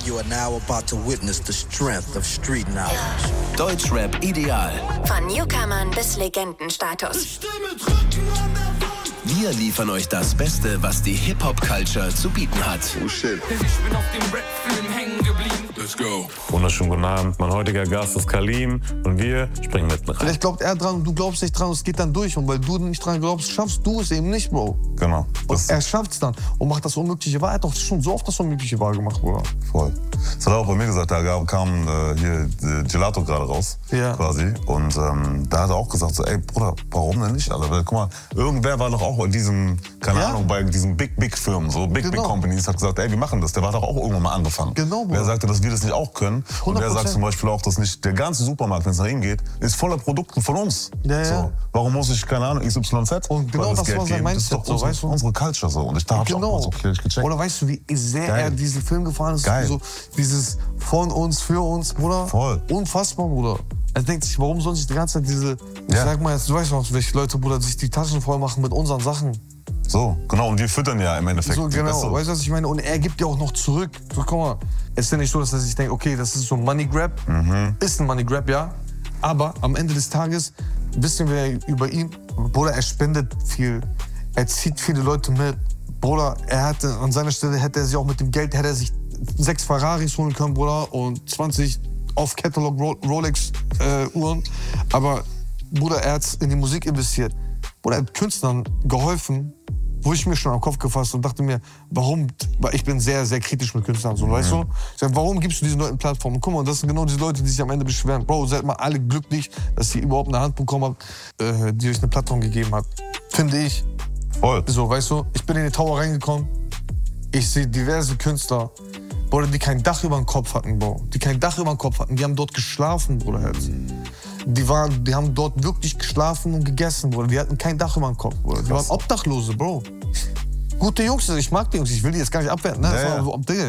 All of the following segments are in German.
You are now about to witness the strength of street knowledge. Deutschrap ideal. Von Newcomern bis Legendenstatus. Wir liefern euch das Beste, was die Hip-Hop-Culture zu bieten hat. Oh shit. Ich bin auf dem Rap-Film hängen geblieben. Let's go. Wunderschönen guten Abend. Mein heutiger Gast ist Kalim und wir springen mitten rein. Vielleicht glaubt er dran und du glaubst nicht dran und es geht dann durch. Und weil du nicht dran glaubst, schaffst du es eben nicht, Bro. Genau. Und er schafft es dann und macht das Unmögliche wahr. Er hat doch schon so oft das Unmögliche wahr gemacht, Bruder. Voll. Das hat er auch bei mir gesagt, da kam hier Gelato gerade raus, ja. Quasi. Und da hat er auch gesagt, so, ey Bruder, warum denn nicht, Alter? Weil, guck mal, irgendwer war doch auch in diesem, keine Ahnung, bei diesen Big Firmen, so Big Companies, hat gesagt, ey, wir machen das. Der war doch auch irgendwann mal angefangen. Genau, Bruder. Wer sagte, dass wir das nicht auch können? 100%. Und wer sagt zum Beispiel auch, dass nicht der ganze Supermarkt, wenn es nach ihm geht, ist voller Produkte von uns. Ja, ja. So, warum muss ich, keine Ahnung, XYZ? Und genau das war sein Mindset. Das ist doch so, weißt du? unsere Culture so. Und ich da genau. auch so gecheckt. Oder weißt du, wie sehr er diesen Film gefahren ist? Geil. So, dieses von uns, für uns, Bruder. Voll. Unfassbar, Bruder. Er denkt sich, warum soll sich die ganze Zeit diese, ich sag mal jetzt, du weißt noch, welche Leute, Bruder, sich die Taschen voll machen mit unseren Sachen. So, genau, und wir füttern ja im Endeffekt. So, genau, weißt du, was ich meine? Und er gibt ja auch noch zurück. So, guck mal, es ist ja nicht so, dass er sich denkt, okay, das ist so ein Money Grab. Ist ein Money Grab, ja. Aber am Ende des Tages wissen wir über ihn, Bruder, er spendet viel, er zieht viele Leute mit. Bruder, an seiner Stelle hätte er sich auch mit dem Geld, hätte er sich 6 Ferraris holen können, Bruder, und 20 Off-Catalog Rolex Uhren. Aber, Bruder, er hat in die Musik investiert. Bruder, er hat Künstlern geholfen, wo ich mir schon am Kopf gefasst und dachte mir, warum, weil ich bin sehr, sehr kritisch mit Künstlern, so, weißt du? Ich sag, warum gibst du diesen Leuten Plattformen? Guck mal, das sind genau diese Leute, die sich am Ende beschweren. Bro, seid mal alle glücklich, dass ihr überhaupt eine Hand bekommen habt, die euch eine Plattform gegeben hat. Finde ich. Voll. So, weißt du, ich bin in die Tower reingekommen, ich sehe diverse Künstler, Bruder, die kein Dach über dem Kopf hatten, Bro. Die kein Dach über dem Kopf hatten, die haben dort geschlafen, Bruder. Die haben dort wirklich geschlafen und gegessen, Bruder. Die hatten kein Dach über dem Kopf, Bruder. Die waren Obdachlose, Bro. Gute Jungs, ich mag die Jungs, ich will die jetzt gar nicht abwerten, ne? Ja,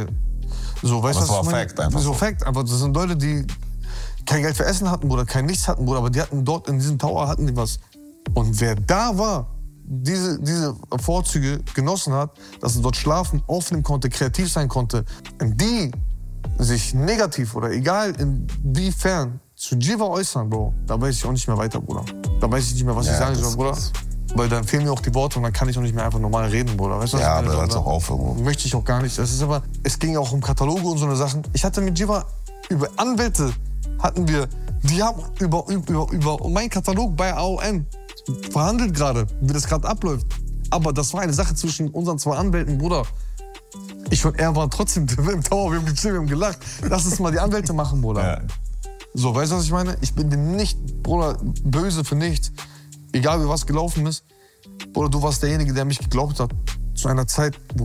so, weißt du, was war ich meine? Fact, einfach so. Fact, einfach. Das sind Leute, die kein Geld für Essen hatten, Bruder, kein nichts hatten, Bruder, aber die hatten dort in diesem Tower hatten die was. Und wer da war, diese Vorzüge genossen hat, dass er dort schlafen, aufnehmen konnte, kreativ sein konnte, die sich negativ oder egal inwiefern zu Jiva äußern, Bro, da weiß ich auch nicht mehr weiter, Bruder. Da weiß ich nicht mehr, was ich sagen soll, Bruder. Weil dann fehlen mir auch die Worte und dann kann ich auch nicht mehr einfach normal reden, Bruder. Weißt du, was ja, ich meine? aber hört auch auf irgendwo. Möchte ich auch gar nicht. Es ging auch um Kataloge und so eine Sachen. Ich hatte mit Jiva über Anwälte, die haben über meinen Katalog bei AON verhandelt gerade, wie das gerade abläuft. Aber das war eine Sache zwischen unseren 2 Anwälten, Bruder. Ich und er waren trotzdem im Tower, wir haben gechillt, wir haben gelacht. Lass es mal die Anwälte machen, Bruder. Ja. So, weißt du, was ich meine? Ich bin dir nicht, Bruder, böse für nichts. Egal, wie was gelaufen ist. Bruder, du warst derjenige, der mich geglaubt hat. Zu einer Zeit, wo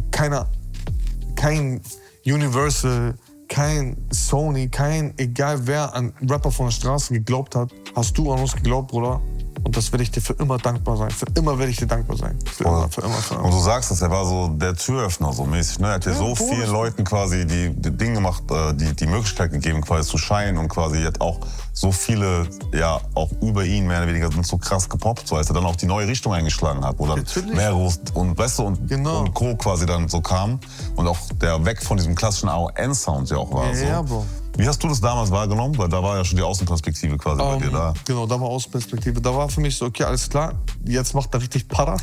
kein Universal, kein Sony, egal wer an Rapper von der Straße geglaubt hat, hast du an uns geglaubt, Bruder. Und das werde ich dir für immer dankbar sein. Für immer werde ich dir dankbar sein. Für immer. Und du sagst es, er war so der Türöffner so mäßig. Ne? Er hat ja so vielen Leuten quasi die Dinge gemacht, die Möglichkeit gegeben, quasi zu scheinen. Und quasi jetzt auch so viele, ja, auch über ihn mehr oder weniger sind so krass gepoppt, so als er dann auch die neue Richtung eingeschlagen hat. Wo dann Meros und weißt du, und Co. quasi dann so kam. Und auch der weg von diesem klassischen AON-Sound ja auch war. Ja, Bro. Wie hast du das damals wahrgenommen? Weil da war ja schon die Außenperspektive quasi bei dir da. Genau, da war Außenperspektive. Da war für mich so, okay, alles klar, jetzt macht er richtig Para.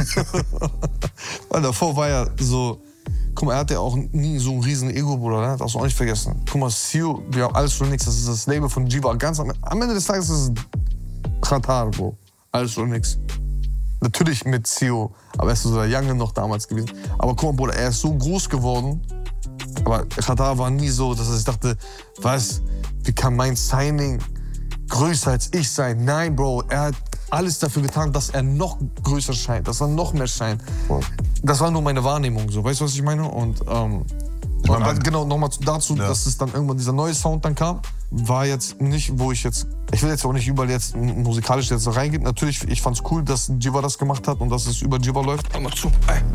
Weil davor war ja so, guck mal, er hatte ja auch nie so ein riesen Ego, Bruder, ne? Darfst du auch nicht vergessen. Guck mal, Sio, wir haben alles oder nichts, das ist das Label von Jiva. Ganz am Ende des Tages ist es Qatar, Bro. Alles oder nichts. Natürlich mit Sio, aber er ist so der Young noch damals gewesen. Aber guck mal, Bruder, er ist so groß geworden. Aber Qatar war nie so, dass ich dachte, was, wie kann mein Signing größer als ich sein? Nein, Bro, er hat alles dafür getan, dass er noch größer scheint, dass er noch mehr scheint. Das war nur meine Wahrnehmung, so, weißt du, was ich meine? Und genau, nochmal dazu, dass es dann irgendwann dieser neue Sound dann kam, war jetzt nicht, wo ich will jetzt auch nicht überall jetzt musikalisch jetzt reingehen. Natürlich, ich fand's cool, dass Jiva das gemacht hat und dass es über Jiva läuft. Hör mal zu, ey.